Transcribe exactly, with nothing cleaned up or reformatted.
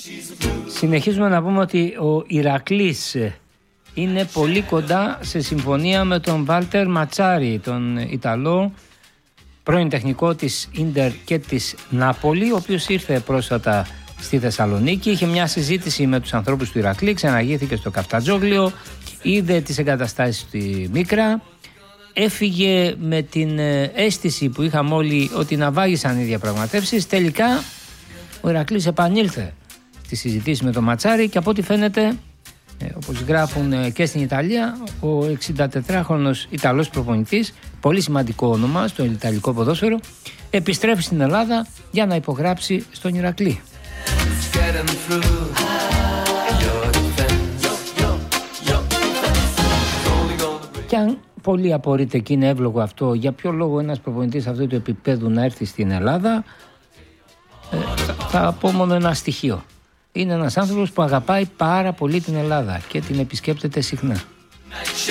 Συνεχίζουμε να πούμε ότι ο Ηρακλής είναι πολύ κοντά σε συμφωνία με τον Βάλτερ Ματσάρι, τον Ιταλό, πρώην τεχνικό της Ίντερ και της Νάπολη, ο οποίος ήρθε πρόσφατα στη Θεσσαλονίκη, είχε μια συζήτηση με τους ανθρώπους του Ηρακλή, ξαναγήθηκε στο Καφτατζόγλιο, είδε τις εγκαταστάσεις στη Μίκρα, έφυγε με την αίσθηση που είχαμε όλοι ότι ναυάγησαν οι διαπραγματεύσεις. Τελικά ο Ηρακλής επανήλθε στη συζητήση με τον Ματσάρι και από ό,τι φαίνεται, όπως γράφουν και στην Ιταλία, ο εξηντατετράχρονος Ιταλός προπονητής, πολύ σημαντικό όνομα στο ιταλικό ποδόσφαιρο, επιστρέφει στην Ελλάδα για να υπογράψει στον Ηρακλή. Και αν πολλοί απορείτε και είναι εύλογο αυτό, για ποιο λόγο ένας προπονητής αυτού του επίπεδου να έρθει στην Ελλάδα, ε, θα, θα πω μόνο ένα στοιχείο. Είναι ένας άνθρωπος που αγαπάει πάρα πολύ την Ελλάδα και την επισκέπτεται συχνά.